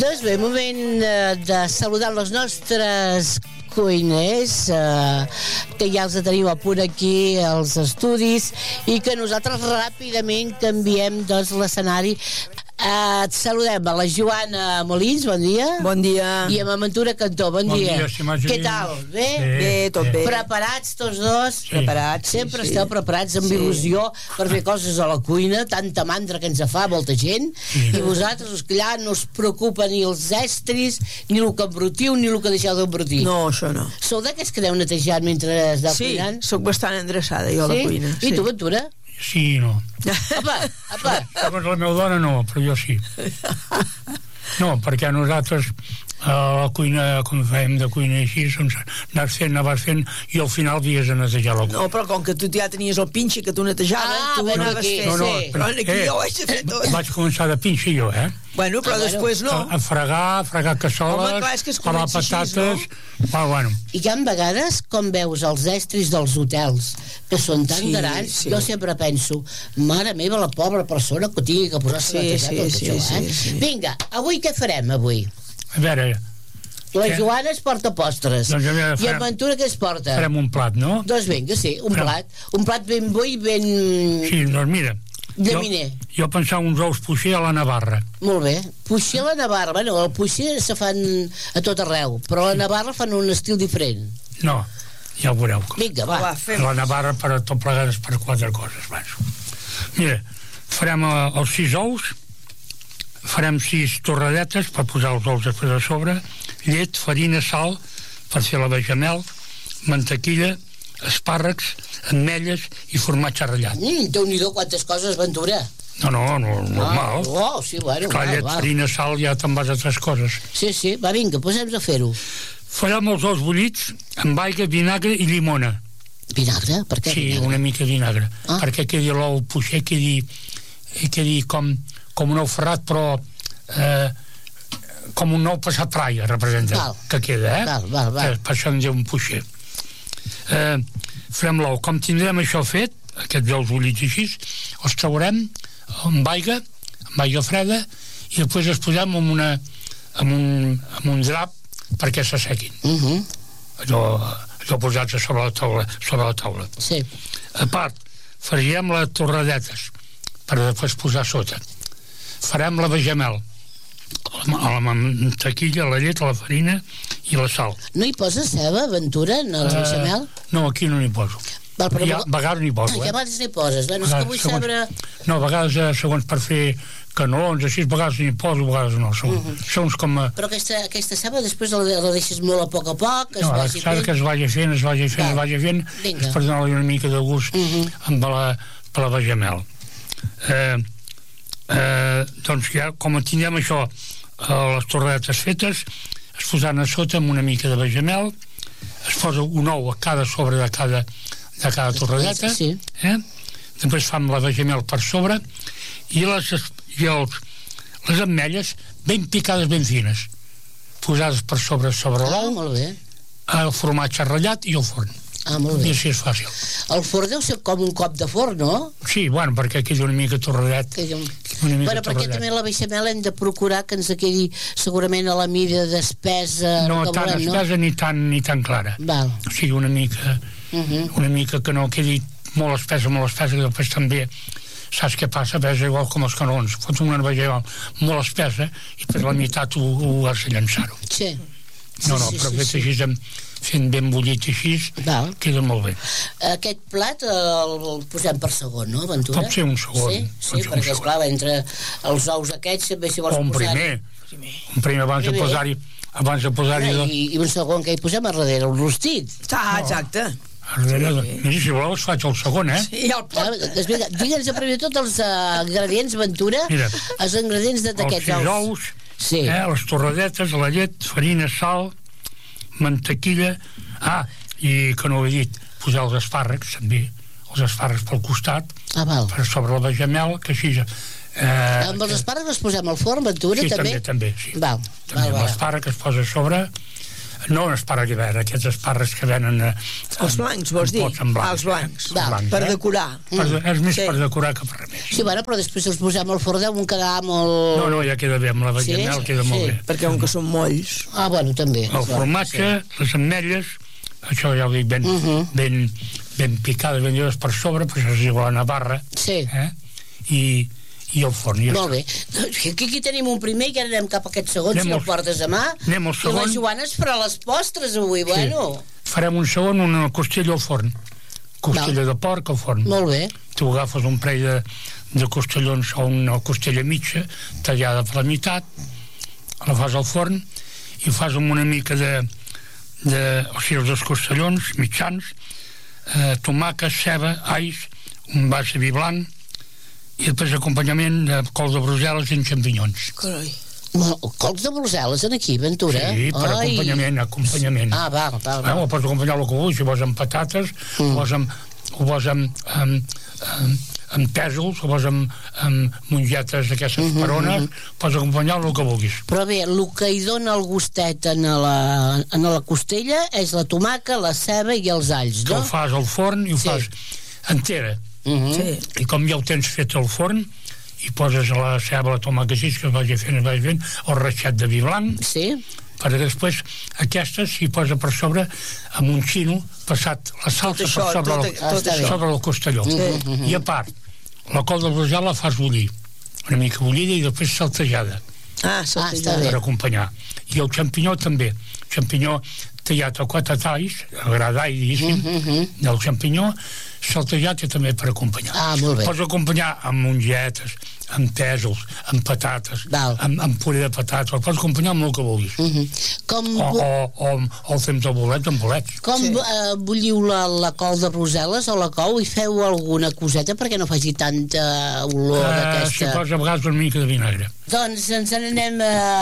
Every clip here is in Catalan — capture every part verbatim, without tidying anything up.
Doncs bé, moment eh, de saludar els nostres cuiners, eh, que ja els tenim a punt aquí als estudis i que nosaltres ràpidament canviem doncs, l'escenari. Eh, et saludem a la Joana Molins, bon dia. Bon dia. I a Ventura Cantó, bon, bon dia. dia estimats Què amics. tal? Bé? Sí, Bé, tot sí. bé. Preparats tots dos? Sí. Preparats, Sempre sí, esteu sí. preparats amb Sí. il·lusió per fer coses a la cuina, tanta mandra que ens fa molta gent, Sí. i vosaltres, esclar, no us preocupa ni els estris, ni el que embrutiu, ni el que deixeu d'embrutir. No, això no. Sou d'aquests que aneu netejant mentre esteu Sí, cuinant? sóc bastant endreçada jo a la Sí? cuina. I tu, Ventura? Sí, no. Apa, apa. Segons la meva dona no, però jo sí. No, perquè nosaltres a la cuina, com fèiem de cuina així, doncs anaves fent, anaves fent, i al final havies de netejar la cuina. No, però com que tu ja tenies el pinxe que tu netejaves, Ah, tu bueno, anaves aquí, fent... No, no, sí. Però aquí eh, jo ho haig de fer tot. Vaig començar de pinxa jo, eh? Bueno, però Ah, bueno. després no. A, a fregar, a fregar cassoles, Home, clar, és que es pelar comença així, patates... no? Ah, bueno. I que en vegades, com veus els estris dels hotels, que són tan Sí, grans, sí. jo sempre penso, mare meva, la pobra persona que tingui que posar-se Sí, a netejar sí, tot sí, això, eh? sí, sí. Vinga, avui què farem, avui? A veure, La Què? Joana es porta postres. Doncs a veure, I en farem- Ventura què es porta? farem un plat, no? Doncs vinga, sí, un Farem- plat. Un plat ben bo i ben... Sí, doncs mira, De jo, miner. jo pensava uns ous puixer a la Navarra. Molt bé. Puixer a la Navarra. Bueno, el puixer se fan a tot arreu, però a la Navarra fan un estil diferent. No, ja ho veureu. Vinga, va. Va, A fem. la Navarra per a tot plegades per quatre coses. Bueno. Mira, farem eh, els sis ous, farem sis torradetes per posar els ous després a sobre, llet, farina, sal per fer la bechamel, mantequilla, espàrrecs, ametlles i formatge ratllat. Mm, Déu-n'hi-do quantes coses, Ventura. No, no, no normal. Ah, oh, sí, bueno, Clar, val, llet, val. farina, sal, ja te'n vas a tres coses. Sí, sí, va, vinga, posem a fer-ho. Farem els ous bullits amb aigua, vinagre i llimona. Vinagre? Per què Sí, vinagre? una mica de vinagre. Ah. Perquè quedi l'ou puixer, quedi, quedi com, com un ou ferrat, però eh, com un ou passat traia, representa, Val. que queda, eh? Val, val, val. Que per això en diu un puixer. Eh, farem l'ou. Com tindrem això fet, aquests ous bullits així, els traurem amb aigua, amb aigua freda, i després els posem en, una, en, un, en un drap perquè s'assequin. Uh -huh. Allò, allò posats a sobre la taula, sobre la taula. Sí. A part, fregirem les torradetes per després posar sota. Farem la bechamel, la, la mantequilla, la llet, la farina i la sal. No hi poses ceba, Ventura, en el Eh, bechamel? No, aquí no n'hi poso. Val, però... Ja, a vegades n'hi poso, Ah, eh? que a vegades n'hi poses. Bueno, és A que vegades, vull segons- saber... No, a vegades, eh, segons per fer canelons, així, a vegades n'hi poso, a vegades no. Segons, Mhm. segons com... A, Però aquesta, aquesta ceba després la, la deixes molt a poc a poc, es no, vagi s'ha fent... que es vagi fent, es vagi fent, Val. es vagi fent, Vinga. és per donar-li una mica de gust Mhm. amb la, per la bechamel. Eh, eh, doncs ja, com tindrem això, eh, les torradetes fetes, es posaran a sota amb una mica de bechamel, es posa un ou a cada sobre de cada, de cada torradeta, Sí. eh? Després fam la bechamel per sobre i les, i els, les ametlles ben picades, ben fines, posades per sobre sobre Ah, l'ou, molt bé. el formatge ratllat i el forn. Ah, molt I bé. així és fàcil. El forn deu ser com un cop de forn, no? Sí, bueno, perquè quedi una mica torradet. Que jo... Una mica Bueno, perquè torradet. també la bechamel hem de procurar que ens quedi segurament a la mida d'espesa No que tan volem, no? espesa ni tan, ni tan clara. Val. O sigui, una mica, Uh -huh. una mica que no quedi molt espesa, molt espesa, que després també saps què passa? Ves igual com els canons. Fots una bechamel molt espesa i per la meitat ho, ho has de llançar-ho. Sí. No, no, sí, però sí, fet sí. així, amb- fent ben bullit així, Val. queda molt bé. Aquest plat el, el posem per segon, no, Ventura? Pot ser un segon. Sí, Pot sí ser un perquè, segon. esclar, entre els ous aquests, també si vols O un posar... primer. Un primer abans de Primer. posar-hi abans de posar-hi I, la- I un segon que hi posem a darrere, un rostit. Ah, exacte. darrere. Mira, si voleu us faig el segon, eh? I el Ah, explica, digue'ns primer tot els uh, ingredients, Ventura, Mira. els ingredients de- Els d'aquests sis ous. ous, Sí. eh, les torradetes, la llet, farina, sal, mantequilla, ah, i que no ho he dit, posar els espàrrecs, també, els espàrrecs pel costat, Ah, val. per sobre la bechamel, que així... Eh, Amb els espàrrecs els posem al forn, Ventura, sí, també? també, també, sí. Val, També val, amb val. l'espàrrec es posa a sobre, No, espàrrecs d'hivern, aquests espàrrecs que venen... Eh, Els blancs, vols dir? Blancs, ah, els blancs. Eh? blancs Per eh? decorar. Per, és més Sí. per decorar que per res més. Sí, bueno, però després els posem al forn deuen quedar molt... No, no, ja queda bé, amb la bechamel Sí? queda molt Sí. bé. Perquè com que són molls. Ah, bueno, també. El formatge, les ametlles, això ja ho dic, ben, Uh -huh. ben, ben picades, ben lleves per sobre, però això és igual a Navarra, Sí. eh? I, i el forn. Ja Molt bé. Doncs aquí, aquí tenim un primer i ara anem cap a aquest segon, Anem si el al- portes a mà. anem al I segon. la Joana es farà les postres avui, bueno. Farem un segon, una costella al forn. Costella de porc al forn. Molt bé. Tu agafes un parell de, de costellons o una costella mitja, tallada per la meitat, la fas al forn i fas amb una mica de... de o sigui, els dos costellons mitjans, eh, tomàquet, ceba, alls, un vas de vi blanc i després acompanyament de col de Brussel·les i xampinyons. Carai. Mo- Cols de Brussel·les en aquí, Ventura? Sí, per Ai. acompanyament, acompanyament. Ah, val, val, Eh, val. ho pots acompanyar el que vulguis, si vols amb patates, mm. ho vols amb, ho vols amb, amb, amb, amb pèsols, ho vols amb, amb mongetes d'aquestes mm -hmm. perones, pots acompanyar el que vulguis. Però bé, el que hi dona el gustet en la, en la costella és la tomaca, la ceba i els alls, Que no? ho fas al forn i ho Sí. fas entera. Uh -huh. Sí. I com ja ho tens fet al forn, i poses la ceba, la tomàquet així, que es vagi fent, es vagi fent, el reixat de vi blanc, Sí? perquè després aquesta s'hi posa per sobre amb un xino passat la salsa això, per sobre, tot- el, tot això. sobre el costelló. Sí. I a part, la col de Brussel la fas bullir, una mica bullida i després saltejada Ah, Ah, saltejada. està bé. per acompanyar. I el xampinyó també. Xampinyó tallat a quatre talls, a gra d'all, diguéssim, Mm -hmm. del xampinyó, saltejat i també per acompanyar. Ah, molt bé. Pots acompanyar amb mongetes, amb pèsols, amb patates, Val. amb, amb puré de patates, el pots acompanyar amb el que vulguis. Uh -huh. Com, O, bu- o, o, o el temps de bolets amb bolets. com Sí. eh, bulliu la, la col de Brussel·les o la cou i feu alguna coseta perquè no faci tanta olor Uh, d'aquesta... si posa a vegades una mica de vinagre. Doncs ens n'anem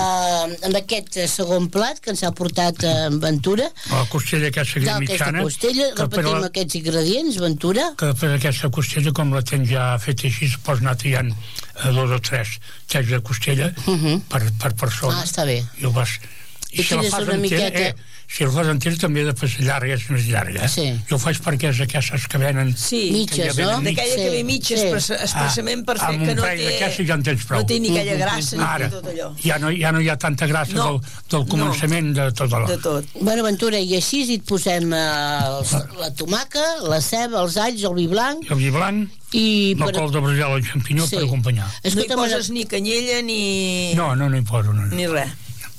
eh, amb aquest segon plat que ens ha portat eh, en Ventura. La costella aquesta D'aquesta mitjana. costella, que repetim però- aquests ingredients, Ventura. que després aquesta costella, com la tens ja feta així, pots anar tallant eh, dos o tres talls de costella Uh -huh. per, per persona. Ah, està bé. I ho vas... I tires una miqueta- eh, si el fas entera també després llarga és més llarga, eh? Sí. Jo ho faig perquè és d'aquestes que venen... Sí, Mitges, que ja no? venen d'aquella Sí, que ve mitja sí. expressa, expressament per fer amb que un no parell té... d'aquestes ja en tens prou. No té ni aquella grassa Ara, ni tot allò. ja no, ja no hi ha tanta grassa No. del, del començament de tot allò. De tot. Bueno, Ventura, i així et posem eh, els, la tomaca, la ceba, els alls, el vi blanc I el vi blanc, i... la col de Brussel i xampinyó Sí. per acompanyar. No hi Escolta'm, poses ni canyella ni... No, no n'hi poso. No, no. ni res.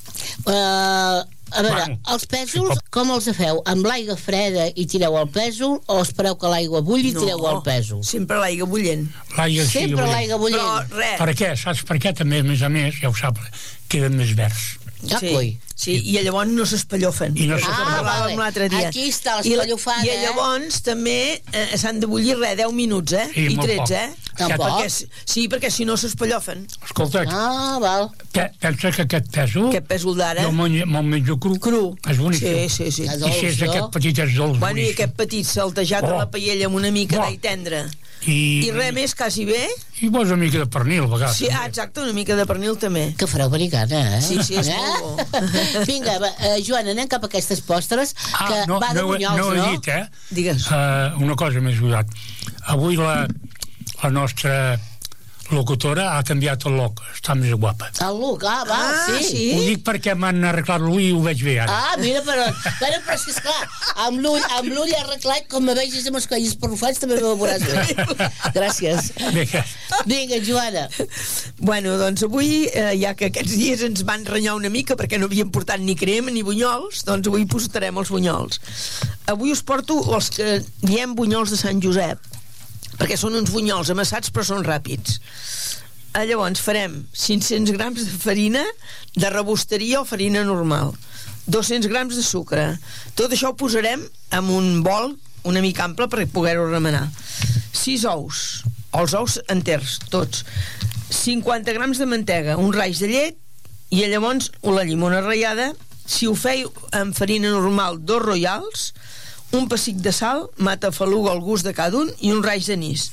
Uh, a veure, Bueno, els pèsols, com els feu? Amb l'aigua freda i tireu el pèsol o espereu que l'aigua bulli i tireu el pèsol? sempre l'aigua bullent. L'aigua sigui Sempre bullent. l'aigua bullent. Però res. Per què? Saps per què? També, a més a més, ja ho sap, queden més verds. Ah, coi. Sí, i llavors no s'espallofen. I no Això que s'espallofen. parlàvem Ah, l'altre dia. aquí està I la- l'espallofada, I eh? llavors també eh, s'han de bullir res, deu minuts, eh? Sí, I molt tretze, poc. eh? Tampoc. Perquè, si- sí, perquè si no s'espallofen. Escolta, Ah, val. pe pensa que aquest pèsol, Aquest pèsol d'ara... jo me'l me'l menjo cru. Cru. És bonic. Sí, sí, sí. És I si és dolç, no? aquest petit és dolç, Bueno, i boníssim. aquest petit saltejat Oh. a la paella amb una mica Oh. d'all tendre. I, I res més, quasi bé. I vols una mica de pernil, a vegades. Sí, ah, exacte, una mica de pernil també. Que fareu barricada, eh? Sí, sí, és eh? molt bo. Vinga, va, eh, Joan, anem cap a aquestes postres que Ah, no, va de no, he- bunyols, no no? he dit, eh? Digues. Uh, una cosa m'he ajudat. Avui la, la nostra locutora ha canviat el look, està més guapa. El look, ah, va, Ah, sí. sí. Ho dic perquè m'han arreglat l'ull i ho veig bé ara. Ah, mira, però, bueno, però és que, esclar, amb l'ull amb l'ull arreglat, com me vegis amb els colls porrufats, també me veuràs bé. Gràcies. Vinga. Vinga, Joana. Bueno, doncs avui, eh, ja que aquests dies ens van renyar una mica perquè no havíem portat ni crema ni bunyols, doncs avui postarem els bunyols. Avui us porto els que diem bunyols de Sant Josep, perquè són uns bunyols amassats però són ràpids. Eh, llavors farem cinc-cents grams de farina de rebosteria o farina normal, dos-cents grams de sucre. Tot això ho posarem en un bol una mica ample per poder-ho remenar. sis ous, o els ous enters, tots. cinquanta grams de mantega, un raig de llet i llavors la llimona ratllada. Si ho feu amb farina normal, dos royals, un pessic de sal, matafaluga al gust de cada un i un raig d'anís.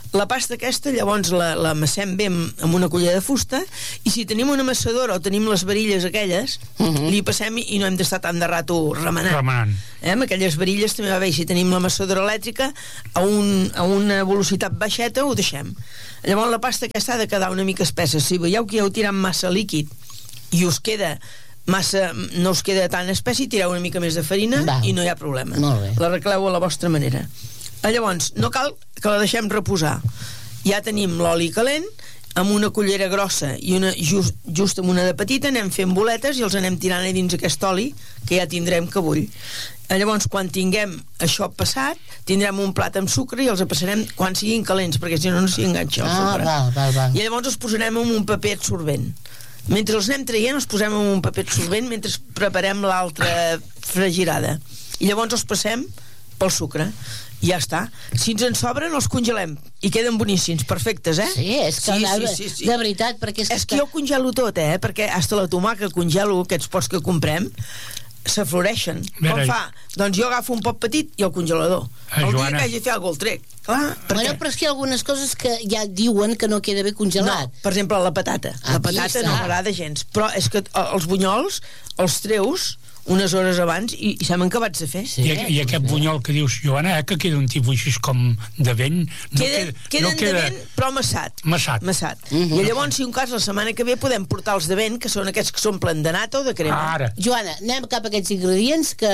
La pasta aquesta, llavors, la, la amassem bé amb, amb una cullera de fusta, i si tenim una amassadora o tenim les varilles aquelles, uh -huh. li passem i no hem d'estar tant de rato remenant. Remenant. Eh? Amb aquelles varilles també va bé. Si tenim l'amassadora elèctrica, a, un, a una velocitat baixeta, ho deixem. Llavors, la pasta aquesta ha de quedar una mica espessa. Si veieu que heu tirat massa líquid i us queda massa, no us queda tan espessa, i tireu una mica més de farina, va, i no hi ha problema. L'arregleu a la vostra manera. Llavors, no cal que la deixem reposar. Ja tenim l'oli calent, amb una cullera grossa i una just, just amb una de petita anem fent boletes i els anem tirant a dins aquest oli que ja tindrem que bull. Llavors, quan tinguem això passat, tindrem un plat amb sucre i els passarem quan siguin calents, perquè si no, no s'hi enganxa el sucre. Ah, val, val, val. I llavors els posarem en un paper absorbent. Mentre els anem traient, els posem en un paper absorbent mentre preparem l'altra fregirada. I llavors els passem pel sucre. I ja està. Si ens en sobren, els congelem i queden boníssims, perfectes, eh? Sí, és que sí, sí, sí, sí, sí. de veritat, perquè és, és que, que jo congelo tot, eh? Perquè hasta la tomaca congelo, aquests pots que comprem s'afloreixen. Com fa? Doncs jo agafo un pot petit i el congelador. Ah, el Joana. dia que hagi de fer alguna cosa el trec. Clar, bueno, però és que hi ha algunes coses que ja diuen que no queda bé congelat. No, per exemple, la patata. Ah, la patata no m'agrada gens. Però és que els bunyols els treus unes hores abans i, i saben què vaig de fer. Sí, I, I aquest bunyol que dius, Joana, eh, que queda un tipus així com de vent, no queda, queda, queden no queda... de vent, però massat. Massat. massat. Uh -huh. I llavors, si un cas, la setmana que ve podem portar els de vent, que són aquests que s'omplen de nata o de crema. Ara. Joana, anem cap a aquests ingredients que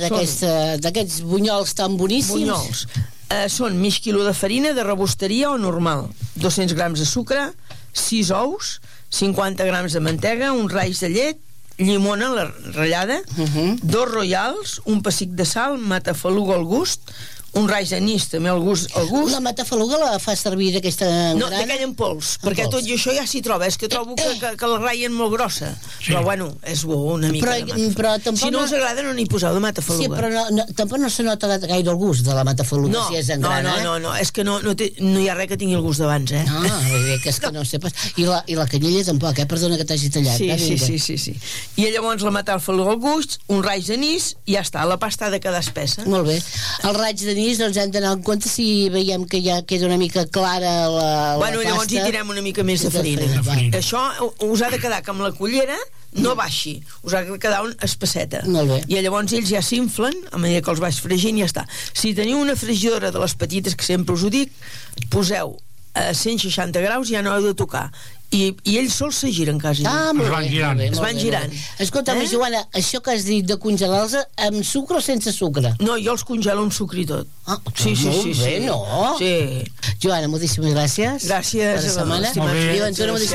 d'aquests bunyols tan boníssims. Bunyols. Uh, són mig quilo de farina de rebosteria o normal, dos-cents grams de sucre, sis ous, cinquanta grams de mantega, un raig de llet, llimona la ratllada, uh -huh. dos royals, un pessic de sal, matafaluga al gust, un raig d'anís també al gust, al gust. La matafaluga la fa servir d'aquesta no, grana? d'aquella en pols, en perquè pols. Tot i això ja s'hi troba. És que trobo que, que, que la ratllen molt grossa, sí. Però bueno, és bo una mica però, de matafaluga. Però tampoc si no, no us agrada no n'hi poseu de matafaluga. Sí, però no, no, tampoc no se nota gaire el gust de la matafaluga, no, si és en no, grana. No, no, no, és que no, no, té, no hi ha res que tingui el gust d'abans, eh? Ah, bé, que és que no sé pas. I la, i la canyella tampoc, eh? Perdona que t'hagi tallat. Sí, eh? sí, sí, sí, sí. I llavors la matafaluga al gust, un raig d'anís, i ja està, la pasta ha de quedar espessa. Molt bé. El raig d'anís, doncs hem d'anar en compte si veiem que ja queda una mica clara la, la bueno, pasta. Llavors hi tirem una mica més de farina. De farina. Això us ha de quedar que amb la cullera no baixi, us ha de quedar una espasseta. Molt bé. I llavors ells ja s'inflen a mesura que els vaig fregint i ja està. Si teniu una fregidora de les petites, que sempre us ho dic, poseu a cent seixanta graus, ja no heu de tocar. I, i ells sols se giren quasi. Ah, molt es van bé, girant. molt bé, es van molt girant. Bé. Escolta'm, eh? Joana, això que has dit de congelar-los amb sucre o sense sucre? No, jo els congelo amb sucre i tot. Ah, sí, sí, molt sí, bé, sí. no? Sí. Joana, moltíssimes gràcies. Gràcies. Per la setmana. Molt bé. I doncs una